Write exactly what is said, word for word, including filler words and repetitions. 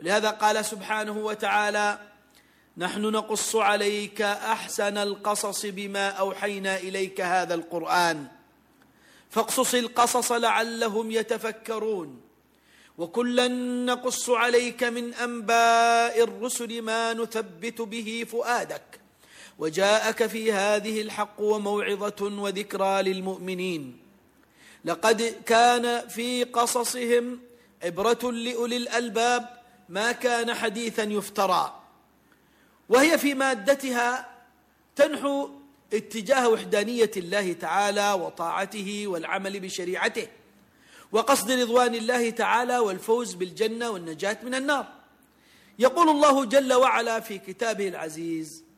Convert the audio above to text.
ولهذا قال سبحانه وتعالى: نحن نقص عليك أحسن القصص بما أوحينا إليك هذا القرآن فاقصص القصص لعلهم يتفكرون وكلا نقص عليك من أنباء الرسل ما نثبت به فؤادك وجاءك في هذه الحق وموعظة وذكرى للمؤمنين لقد كان في قصصهم عبرة لأولي الألباب ما كان حديثا يفترى. وهي في مادتها تنحو اتجاه وحدانية الله تعالى وطاعته والعمل بشريعته وقصد رضوان الله تعالى والفوز بالجنة والنجاة من النار. يقول الله جل وعلا في كتابه العزيز: